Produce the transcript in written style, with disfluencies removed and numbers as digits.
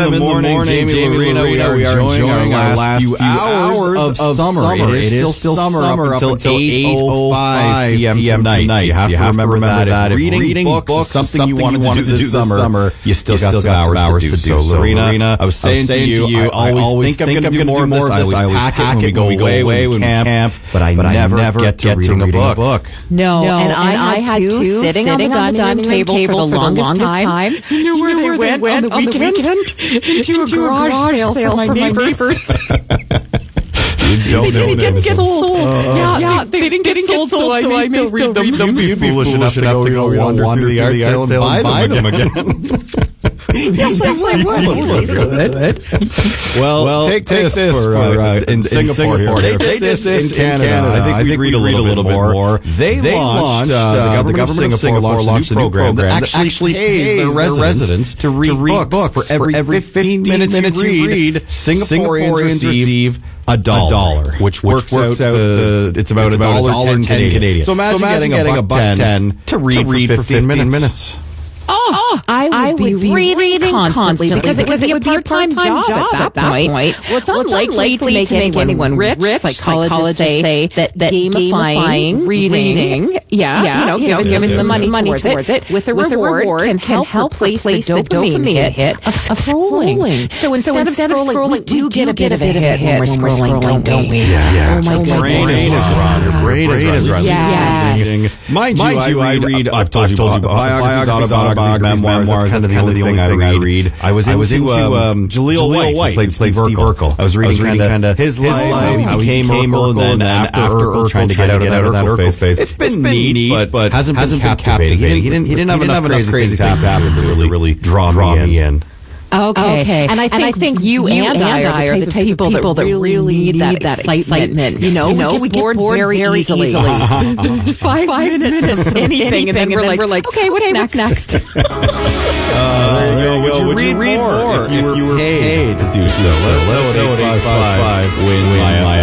in the morning, Jamie Lorena. We are enjoying our last few hours of summer. It is still summer up until 8:05 p.m. tonight. You have to remember that. If reading books is something you wanted to do this summer, you still got some hours to do. So, Lorena, I was saying to you, I always think I'm going to do more of this. I always pack it when we go away, when we camp, but I never get to reading a book. No, and I had two sitting on the dining room table for the longest time. You knew where they went on the weekend? Into a garage sale for my neighbors. They didn't get sold. They didn't get sold, so I may still read them. You'd be foolish enough to go wander the art sale and buy them again. Yes, I would. Well, take this for in Singapore. They did this in Canada. I think we read a little bit more. They launched, the government of Singapore launched a new program that actually pays their residents to read books. For every 15 minutes you read, Singaporeans receive $1, which works out it's about $1.10 Canadian. So imagine getting a $1.10 to read for 15 minutes. I would be reading constantly because it would be a part-time job at that point. Well, it's unlikely to make anyone rich. Psychologists say that gamifying reading, giving some money towards it with a reward can help replace the dopamine hit of scrolling. So instead of scrolling, we do get a bit of a hit when we're scrolling, don't we? Yeah. Oh my goodness. Your brain is wrong. Yes. Mind you, I read, I've told you about biographies, autobiographies, memoirs. That's kind of the only thing I read. I was into Jaleel White, who played Steve Urkel. I was reading kind of his life, how he became Urkel, and then after Urkel, trying to get out of that Urkel phase. It's been neat, but hasn't been captivating. He didn't have enough crazy things happen to really draw me in. Okay. And I think you and I are the type of people that really need that excitement. You know, we get bored very easily. 5 minutes of anything, and then we're like, okay, what's next? There you go. Would you read more if you were paid to do so? Let us know at 855 win my